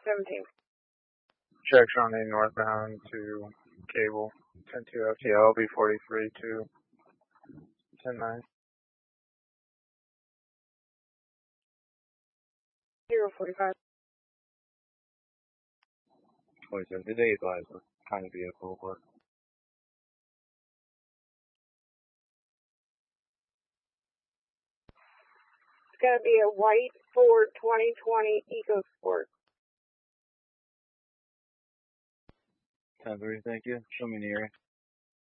17. Check Shawnee northbound to cable 10-2 FTL, B43 to 10-9. 045. 27. Did they advise what kind of vehicle it was? It's going to be a white Ford 2020 EcoSport. 10-3, thank you. Show me in the area.